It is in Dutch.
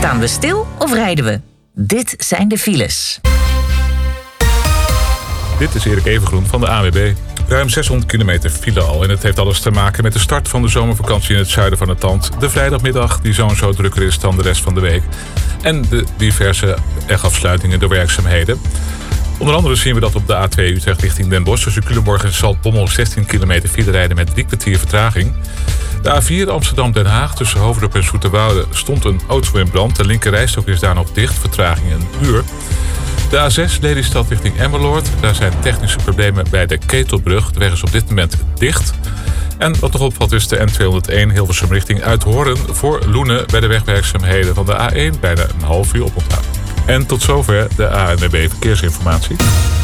Staan we stil of rijden we? Dit zijn de files. Dit is Erik Evengroen van de ANWB. Ruim 600 kilometer file al. En het heeft alles te maken met de start van de zomervakantie in het zuiden van het land. De vrijdagmiddag die zo drukker is dan de rest van de week. En de diverse afsluitingen door werkzaamheden. Onder andere zien we dat op de A2 Utrecht richting Den Bosch tussen Culemborg en Zaltbommel 16 kilometer file rijden met 3 kwartier vertraging. De A4 Amsterdam-Den Haag tussen Hoofddorp en Zoeterwoude stond een auto in brand. De linkerrijstok is daar nog dicht, vertraging een uur. De A6 Lelystad richting Emmeloord. Daar zijn technische problemen bij de Ketelbrug. De weg is op dit moment dicht. En wat nog opvalt is de N201 Hilversum richting Uithoorn voor Loenen bij de wegwerkzaamheden van de A1. Bijna een half uur oponthoud. En tot zover de ANWB Verkeersinformatie.